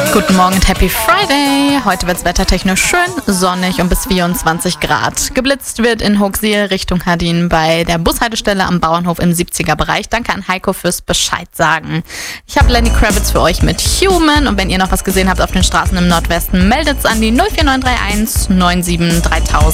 Guten Morgen und Happy Friday. Heute wird's wettertechnisch schön, sonnig und bis 24 Grad. Geblitzt wird in Hooksiel Richtung Hardin bei der Bushaltestelle am Bauernhof im 70er Bereich. Danke an Heiko fürs Bescheid sagen. Ich habe Lenny Kravitz für euch mit Human und wenn ihr noch was gesehen habt auf den Straßen im Nordwesten, meldet's an die 04931 97 3000.